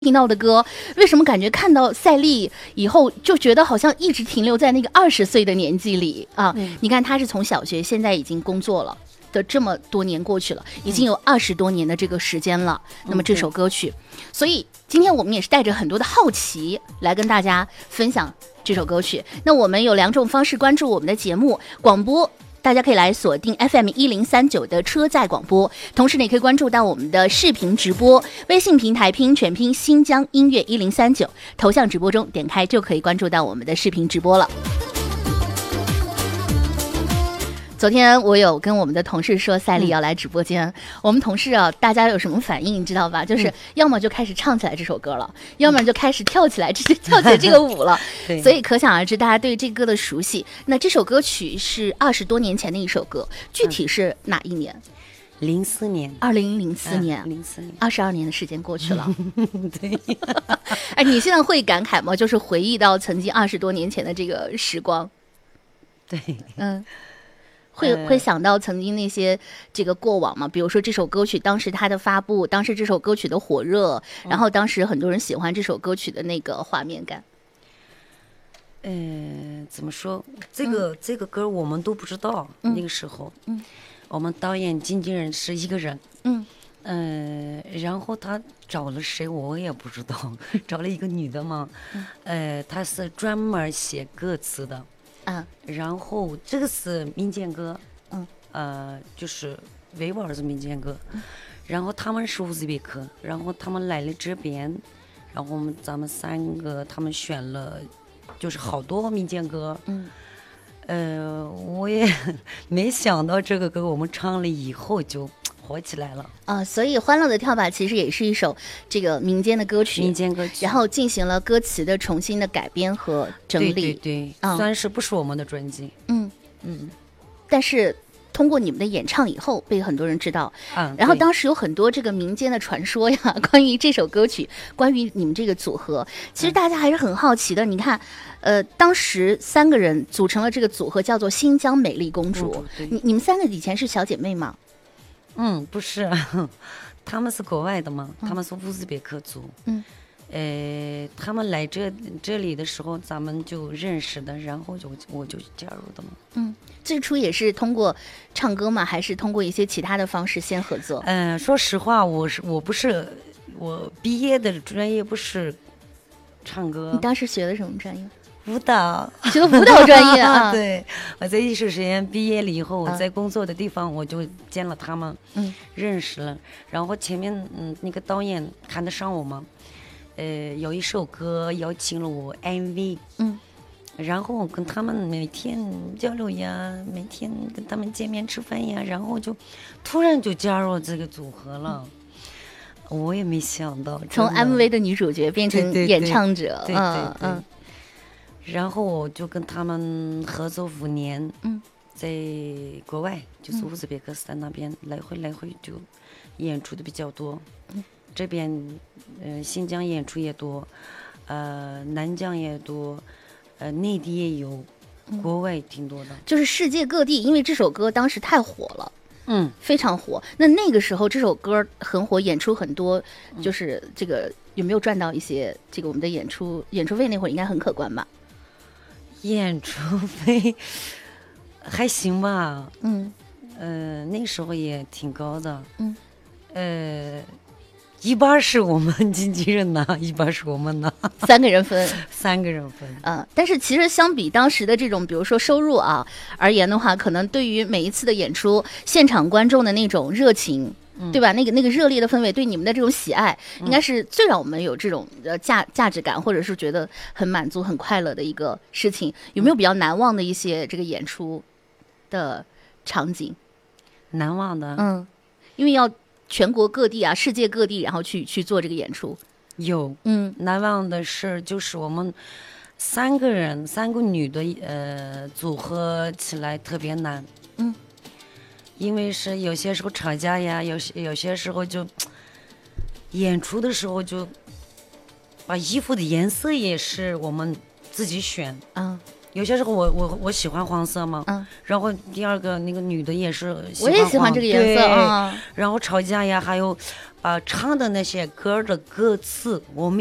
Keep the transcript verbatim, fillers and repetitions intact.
听到的歌，为什么感觉看到赛丽以后就觉得好像一直停留在那个二十岁的年纪里啊？嗯、你看，她是从小学，现在已经工作了的这么多年过去了，已经有二十多年的这个时间了。嗯、那么这首歌曲，所以今天我们也是带着很多的好奇来跟大家分享这首歌曲。那我们有两种方式关注我们的节目广播。大家可以来锁定 F M 一零三九的车载广播，同时呢也可以关注到我们的视频直播，微信平台拼全拼新疆音乐一零三九，头像直播中点开就可以关注到我们的视频直播了。昨天我有跟我们的同事说赛丽要来直播间、嗯、我们同事啊，大家有什么反应你知道吧？就是要么就开始唱起来这首歌了、嗯、要么就开始跳起来这跳起来这个舞了所以可想而知大家对这个歌的熟悉。那这首歌曲是二十多年前的一首歌，具体是哪一年？ 零四年， 二零零四年， 零四年， 二十二年的时间过去了。 对， 哎，你现在会感慨吗？就是回忆到曾经二十多年前的这个时光。 对， 嗯。会会想到曾经那些这个过往吗？比如说这首歌曲当时它的发布，当时这首歌曲的火热，然后当时很多人喜欢这首歌曲的那个画面感。 呃，怎么说？这个、嗯、这个歌我们都不知道、嗯、那个时候。嗯，我们导演经纪人是一个人。嗯。呃，然后他找了谁我也不知道，找了一个女的嘛。嗯、呃，她是专门写歌词的。嗯，然后这个是民间歌，嗯，呃，就是维吾尔的民间歌，嗯、然后他们是乌兹别克，然后他们来了这边，然后我们咱们三个他们选了，就是好多民间歌，嗯，呃，我也没想到这个歌我们唱了以后就火起来了啊！所以《欢乐的跳吧》其实也是一首这个民间的歌曲， 民间歌曲， 然后进行了歌词的重新的改编和整理。 对对对，嗯、虽然是不是我们的专辑，嗯嗯，但是通过你们的演唱以后，被很多人知道。 嗯， 然后当时有很多这个民间的传说呀，关于这首歌曲，关于你们这个组合，其实大家还是很好奇的。嗯、你看，呃，当时三个人组成了这个组合，叫做新疆美丽公主。公主你你们三个以前是小姐妹吗？ 嗯，不是，他们是国外的嘛，嗯、他们是乌兹别克族。嗯，呃，他们来这这里的时候，咱们就认识的，然后就我就加入的嘛。 嗯，最初也是通过唱歌吗？还是通过一些其他的方式先合作？ 嗯、呃，说实话，我是我不是我毕业的专业不是唱歌。 你当时学的什么专业？ 舞蹈， 学的舞蹈专业啊。 对，我在艺术学院毕业了以后，我在工作的地方我就见了他们，嗯，认识了。然后前面嗯那个导演看得上我嘛，呃，有一首歌邀请了我 M V， 嗯，然后跟他们每天交流呀，每天跟他们见面吃饭呀，然后就突然就加入这个组合了。嗯、我也没想到， 从 M V 的女主角变成演唱者， 对对 对, 对, 对, 对嗯。然后我就跟他们合作五年，嗯，在国外就是乌兹别克斯坦那边、嗯、来回来回就演出的比较多，嗯，这边呃新疆演出也多，呃南疆也多，呃内地也有，国外挺多的，嗯、 就是世界各地，因为这首歌当时太火了。嗯，非常火。那那个时候这首歌很火，演出很多，就是这个有没有赚到一些这个我们的演出演出费？那会儿应该很可观吧？ 演出费还行吧，嗯，呃，那时候也挺高的，嗯，呃，一半是我们经纪人拿，一半是我们拿， 三个人分， 三个人分， 嗯，但是其实相比当时的这种，比如说收入啊而言的话，可能对于每一次的演出，现场观众的那种热情。对吧？那个那个热烈的氛围，对你们的这种喜爱，嗯、应该是最让我们有这种呃价价值感，或者是觉得很满足、很快乐的一个事情。有没有比较难忘的一些这个演出的场景？ 难忘的， 嗯，因为要全国各地啊、世界各地，然后去去做这个演出。 有，嗯，难忘的是就是我们三个人，三个女的，呃，组合起来特别难，嗯。因为是有些时候吵架呀，有些有些时候就演出的时候就把衣服的颜色也是我们自己选，嗯，有些时候我我我喜欢黄色嘛，嗯，然后第二个那个女的也是喜欢黄， 我也喜欢这个颜色啊， 然后吵架呀，还有把唱的那些歌的歌词我